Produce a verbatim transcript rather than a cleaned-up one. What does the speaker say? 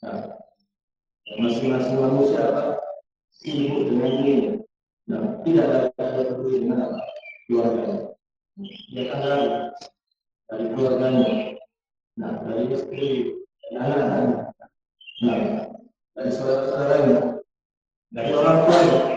Nah, masing-masing manusia apa? Sibuk dengan dirinya. Nah, tidak ada peduli dengan apa? Keluarganya. Dia akan lari dari keluarganya. Nah, dari istri, dari anak-anak. Nah, dari saudara-saudaranya, dari orang tua.